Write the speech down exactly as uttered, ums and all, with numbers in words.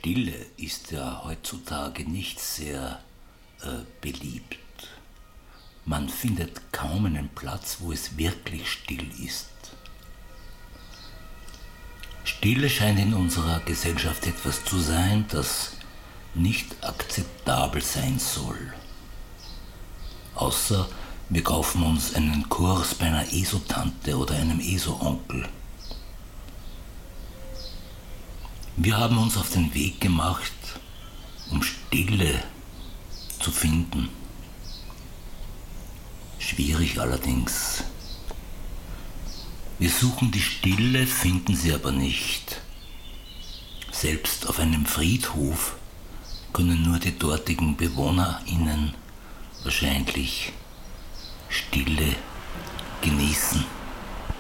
Stille ist ja heutzutage nicht sehr äh, beliebt. Man findet kaum einen Platz, wo es wirklich still ist. Stille scheint in unserer Gesellschaft etwas zu sein, das nicht akzeptabel sein soll. Außer wir kaufen uns einen Kurs bei einer E S O-Tante oder einem E S O-Onkel. Wir haben uns auf den Weg gemacht, um Stille zu finden. Schwierig allerdings. Wir suchen die Stille, finden sie aber nicht. Selbst auf einem Friedhof können nur die dortigen BewohnerInnen wahrscheinlich Stille genießen.